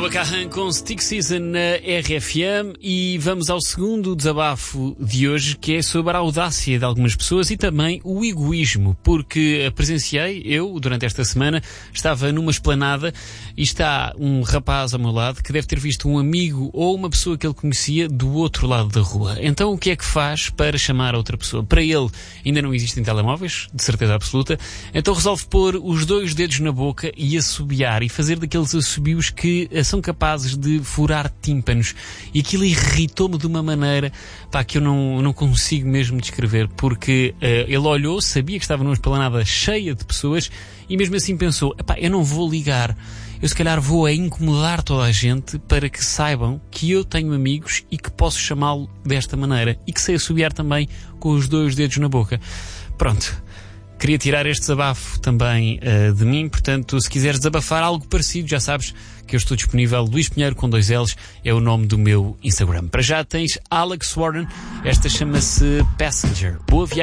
Noah Kahan com Stick Season na RFM e vamos ao segundo desabafo de hoje, que é sobre a audácia de algumas pessoas e também o egoísmo, porque presenciei, eu, durante esta semana, estava numa esplanada e está um rapaz ao meu lado que deve ter visto um amigo ou uma pessoa que ele conhecia do outro lado da rua. Então o que é que faz para chamar a outra pessoa? Para ele ainda não existem telemóveis, de certeza absoluta, então resolve pôr os dois dedos na boca e assobiar e fazer daqueles assobios que são capazes de furar tímpanos. E aquilo irritou-me de uma maneira que eu não consigo mesmo descrever, porque ele olhou, sabia que estava numa esplanada cheia de pessoas e mesmo assim pensou, eu não vou ligar, eu se calhar vou incomodar toda a gente para que saibam que eu tenho amigos e que posso chamá-lo desta maneira e que sei assobiar também com os dois dedos na boca. Pronto. Queria tirar este desabafo também de mim, portanto, se quiseres desabafar algo parecido, já sabes que eu estou disponível. Luís Pinheiro com 2 L's é o nome do meu Instagram. Para já tens Alex Warren, esta chama-se Passenger. Boa viagem.